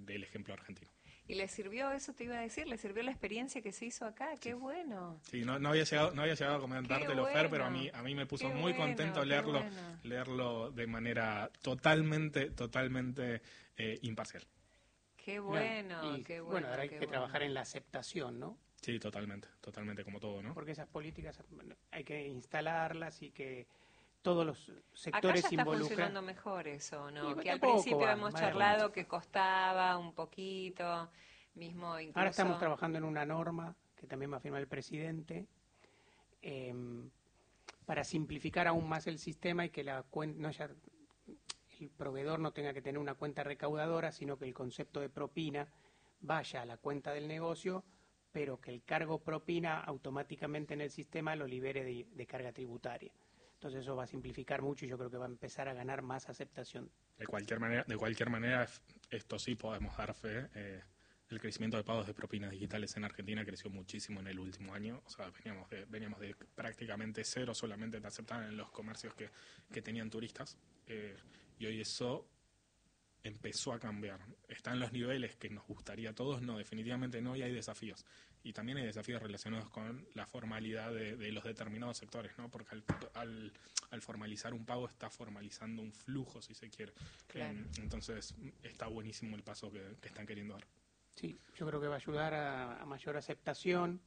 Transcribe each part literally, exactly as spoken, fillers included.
del ejemplo argentino. ¿Y le sirvió, eso te iba a decir, le sirvió la experiencia que se hizo acá? ¡Qué Sí. bueno! Sí, no, no había llegado, no había llegado a comentártelo, bueno, Fer, pero a mí, a mí me puso qué muy bueno, contento qué leerlo, bueno. leerlo de manera totalmente, totalmente eh, imparcial. ¡Qué bueno, Claro. Y, qué bueno! bueno, ahora hay qué que bueno. trabajar en la aceptación, ¿no? Sí, totalmente, totalmente, como todo, ¿no? Porque esas políticas bueno, hay que instalarlas y que todos los Acá sectores ya está involucrados. funcionando mejor eso, ¿no? Y, pues, que al tampoco principio va, hemos va charlado lento. que costaba un poquito, mismo incluso... Ahora estamos trabajando en una norma que también va a firmar el presidente eh, para simplificar aún más el sistema y que la cuenta no haya, el proveedor no tenga que tener una cuenta recaudadora, sino que el concepto de propina vaya a la cuenta del negocio, pero que el cargo propina automáticamente en el sistema lo libere de, de carga tributaria. Entonces eso va a simplificar mucho y yo creo que va a empezar a ganar más aceptación. De cualquier manera, de cualquier manera esto sí podemos dar fe. Eh, el crecimiento de pagos de propinas digitales en Argentina creció muchísimo en el último año. O sea, veníamos de, veníamos de prácticamente cero, solamente te aceptaban en los comercios que, que tenían turistas. Eh, y hoy eso empezó a cambiar. Está en los niveles que nos gustaría a todos, no, definitivamente no, y hay desafíos. Y también hay desafíos relacionados con la formalidad de, de los determinados sectores, ¿no? Porque al, al, al formalizar un pago está formalizando un flujo, si se quiere. Claro. Eh, entonces está buenísimo el paso que, que están queriendo dar. Sí, yo creo que va a ayudar a, a mayor aceptación.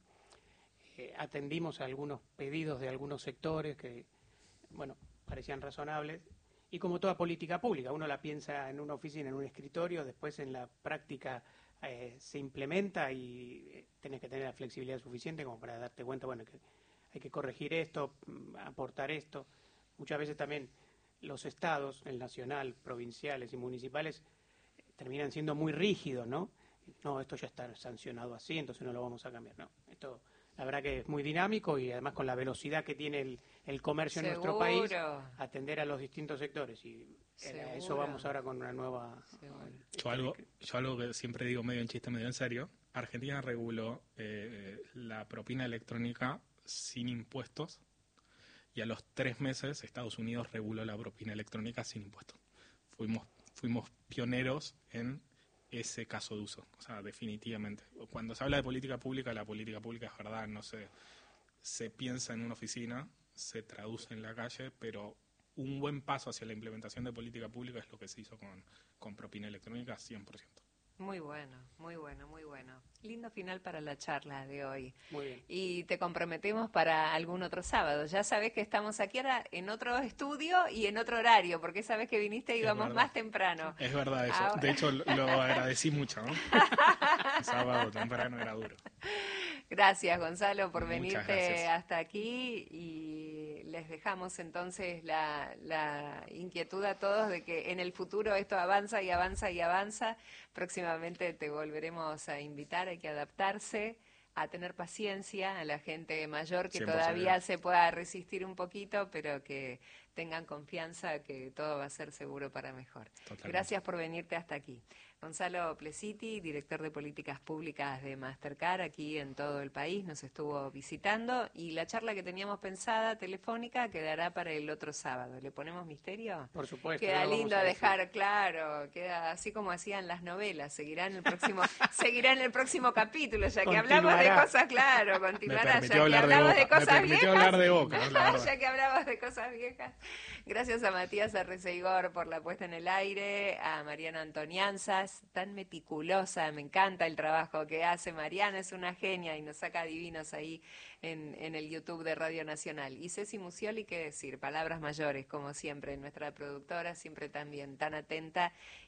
Eh, atendimos a algunos pedidos de algunos sectores que, bueno, parecían razonables. Y como toda política pública, uno la piensa en una oficina, en un escritorio, después en la práctica eh, se implementa y eh, tenés que tener la flexibilidad suficiente como para darte cuenta, bueno, que hay que corregir esto, aportar esto. Muchas veces también los estados, el nacional, provinciales y municipales, eh, terminan siendo muy rígidos, ¿no? No, esto ya está sancionado así, entonces no lo vamos a cambiar. No, esto la verdad que es muy dinámico y además con la velocidad que tiene el, el comercio en nuestro país, atender a los distintos sectores. Y a eso vamos ahora con una nueva... Yo algo, yo algo que siempre digo medio en chiste, medio en serio, Argentina reguló eh, la propina electrónica sin impuestos y a los tres meses Estados Unidos reguló la propina electrónica sin impuestos. Fuimos, fuimos pioneros en ese caso de uso, o sea, definitivamente. Cuando se habla de política pública, la política pública es verdad, no se, se piensa en una oficina, se traduce en la calle, pero un buen paso hacia la implementación de política pública es lo que se hizo con, con propina electrónica, cien por ciento. Muy bueno, muy bueno, muy bueno. Lindo final para la charla de hoy. Muy bien. Y te comprometemos para algún otro sábado. Ya sabes que estamos aquí ahora en otro estudio y en otro horario, porque sabes que viniste y íbamos más temprano. Es verdad eso. Ahora... De hecho, lo, lo agradecí mucho, ¿no? El sábado temprano era duro. Gracias, Gonzalo, por Muchas venirte gracias. hasta aquí y les dejamos entonces la, la inquietud a todos de que en el futuro esto avanza y avanza y avanza. Próximamente te volveremos a invitar, hay que adaptarse, a tener paciencia a la gente mayor que todavía se pueda resistir un poquito, pero que tengan confianza que todo va a ser seguro para mejor. Totalmente. Gracias por venirte hasta aquí. Gonzalo Plesiti, director de Políticas Públicas de Mastercard, aquí en todo el país, nos estuvo visitando y la charla que teníamos pensada telefónica quedará para el otro sábado. ¿Le ponemos misterio? Por supuesto. Queda lindo dejar claro, queda así como hacían las novelas, seguirá en el próximo, seguirá en el próximo capítulo, ya que hablamos de cosas, claro, continuará, ya que hablamos de cosas viejas, hablar de Boca, claro. Ya que hablamos de cosas viejas. Gracias a Matías Arreceigor por la puesta en el aire, a Mariana Antonianzas, tan meticulosa, me encanta el trabajo que hace Mariana, es una genia y nos saca divinos ahí en, en el YouTube de Radio Nacional. Y Ceci Musioli, qué decir, palabras mayores, como siempre, nuestra productora, siempre también tan atenta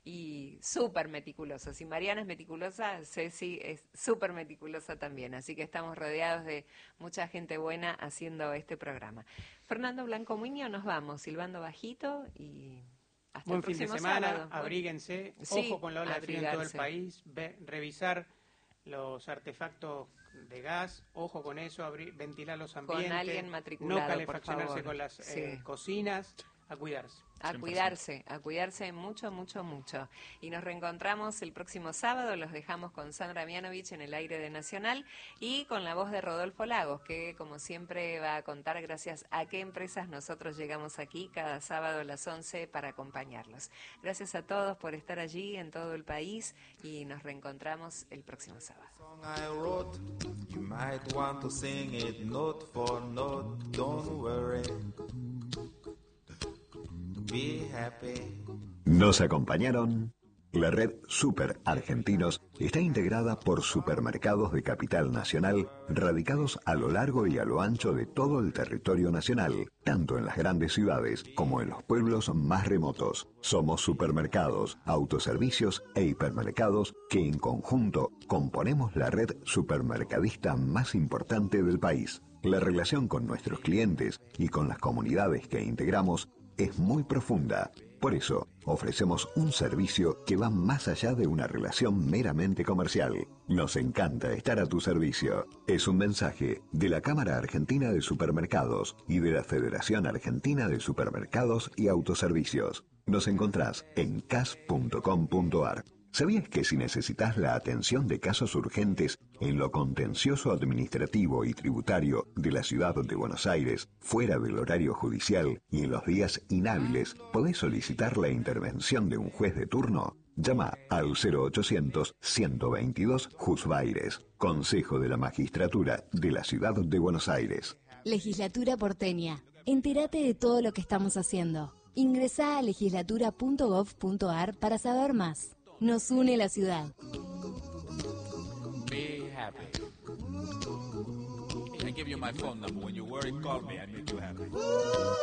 y súper meticulosa. Si Mariana es meticulosa, Ceci es súper meticulosa también, así que estamos rodeados de mucha gente buena haciendo este programa. Fernando Blanco Muñoz, nos vamos, silbando bajito y... Hasta Buen fin de semana, sábado. Abríguense, Sí, ojo con la ola de frío en todo el abrigarse. país, ve, revisar los artefactos de gas, ojo con eso, abrir, ventilar los ambientes, Con alguien matriculado, no calefaccionarse por favor. con las Sí. eh, cocinas, a cuidarse. A cuidarse, a cuidarse mucho, mucho, mucho. Y nos reencontramos el próximo sábado, los dejamos con Sandra Mianovich en el aire de Nacional y con la voz de Rodolfo Lagos, que como siempre va a contar gracias a qué empresas nosotros llegamos aquí cada sábado a las once para acompañarlos. Gracias a todos por estar allí en todo el país y nos reencontramos el próximo sábado. Nos acompañaron. La red Super Argentinos está integrada por supermercados de capital nacional radicados a lo largo y a lo ancho de todo el territorio nacional, tanto en las grandes ciudades como en los pueblos más remotos. Somos supermercados, autoservicios e hipermercados que en conjunto componemos la red supermercadista más importante del país. La relación con nuestros clientes y con las comunidades que integramos es muy profunda. Por eso, ofrecemos un servicio que va más allá de una relación meramente comercial. Nos encanta estar a tu servicio. Es un mensaje de la Cámara Argentina de Supermercados y de la Federación Argentina de Supermercados y Autoservicios. Nos encontrás en c a s punto com punto a r. ¿Sabías que si necesitas la atención de casos urgentes en lo contencioso administrativo y tributario de la ciudad de Buenos Aires, fuera del horario judicial y en los días inhábiles, podés solicitar la intervención de un juez de turno? Llama al cero ochocientos, ciento veintidós, Juzbaires. Consejo de la Magistratura de la Ciudad de Buenos Aires. Legislatura porteña. Entérate de todo lo que estamos haciendo. Ingresá a legislatura punto gov punto a r para saber más. Nos une la ciudad. Be happy. I give you my phone number. When you worry, call me. I make you happy.